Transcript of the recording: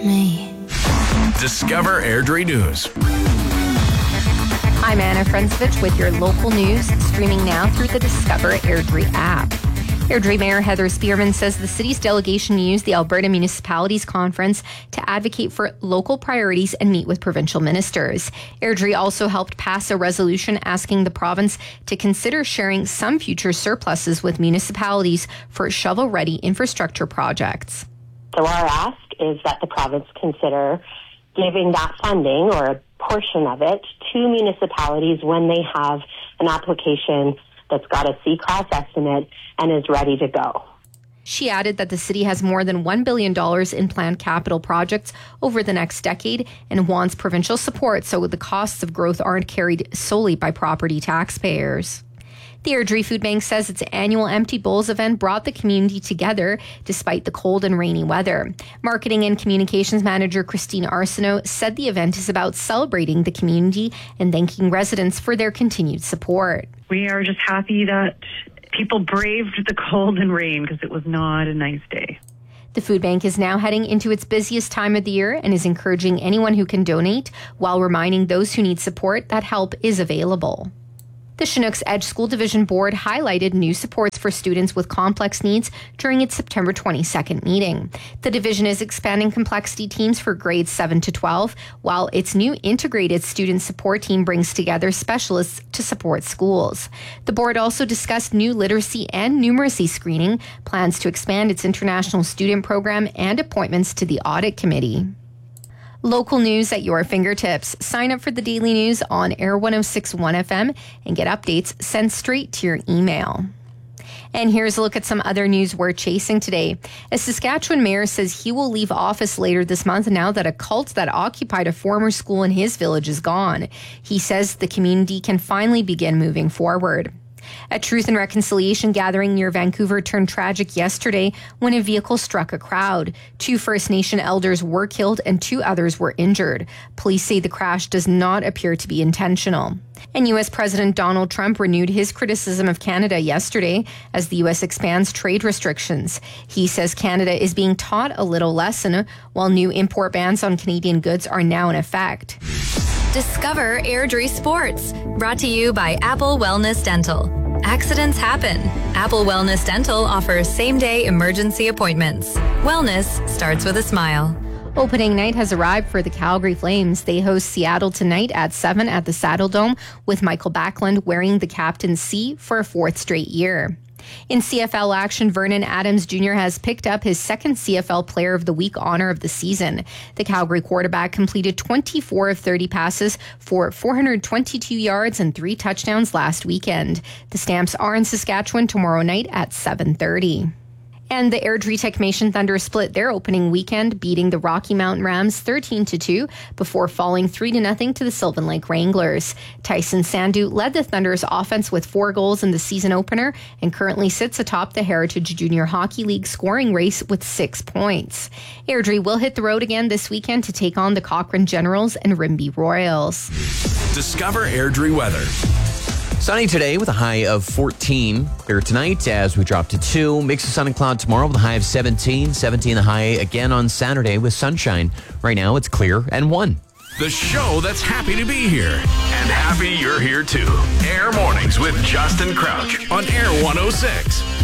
me. Discover Airdrie News. I'm Anna Frensovich with your local news, streaming now through the Discover Airdrie app. Airdrie Mayor Heather Spearman says the city's delegation used the Alberta Municipalities Conference to advocate for local priorities and meet with provincial ministers. Airdrie also helped pass a resolution asking the province to consider sharing some future surpluses with municipalities for shovel-ready infrastructure projects. So our ask is that the province consider giving that funding or a portion of it to municipalities when they have an application that's got a C-class estimate and is ready to go. She added that the city has more than $1 billion in planned capital projects over the next decade and wants provincial support so the costs of growth aren't carried solely by property taxpayers. The Airdrie Food Bank says its annual Empty Bowls event brought the community together despite the cold and rainy weather. Marketing and Communications Manager Christine Arsenault said the event is about celebrating the community and thanking residents for their continued support. We are just happy that people braved the cold and rain because it was not a nice day. The food bank is now heading into its busiest time of the year and is encouraging anyone who can donate while reminding those who need support that help is available. The Chinooks Edge School Division Board highlighted new supports for students with complex needs during its September 22nd meeting. The division is expanding complexity teams for grades 7 to 12, while its new integrated student support team brings together specialists to support schools. The board also discussed new literacy and numeracy screening, plans to expand its international student program, and appointments to the audit committee. Local news at your fingertips. Sign up for the daily news on Air 106.1 FM and get updates sent straight to your email. And here's a look at some other news we're chasing today. A Saskatchewan mayor says he will leave office later this month now that a cult that occupied a former school in his village is gone. He says the community can finally begin moving forward. A Truth and Reconciliation gathering near Vancouver turned tragic yesterday when a vehicle struck a crowd. 2 First Nation elders were killed and 2 others were injured. Police say the crash does not appear to be intentional. And U.S. President Donald Trump renewed his criticism of Canada yesterday as the U.S. expands trade restrictions. He says Canada is being taught a little lesson while new import bans on Canadian goods are now in effect. Discover Airdrie Sports, brought to you by Apple Wellness Dental. Accidents happen. Apple Wellness Dental offers same-day emergency appointments. Wellness starts with a smile. Opening night has arrived for the Calgary Flames. They host Seattle tonight at 7 at the Saddle Dome, with Michael Backlund wearing the captain's C for a 4th straight year. In CFL action, Vernon Adams Jr. has picked up his 2nd CFL Player of the Week honor of the season. The Calgary quarterback completed 24 of 30 passes for 422 yards and 3 touchdowns last weekend. The Stamps are in Saskatchewan tomorrow night at 7:30. And the Airdrie Techmation Thunder split their opening weekend, beating the Rocky Mountain Rams 13-2 before falling 3-0 to the Sylvan Lake Wranglers. Tyson Sandu led the Thunder's offense with 4 goals in the season opener and currently sits atop the Heritage Junior Hockey League scoring race with 6 points. Airdrie will hit the road again this weekend to take on the Cochrane Generals and Rimbey Royals. Discover Airdrie weather. Sunny today with a high of 14. Clear tonight as we drop to 2. Mix of sun and cloud tomorrow with a high of 17. 17 the high again on Saturday with sunshine. Right now it's clear and 1. The show that's happy to be here. And happy you're here too. Air Mornings with Justin Crouch on Air 106.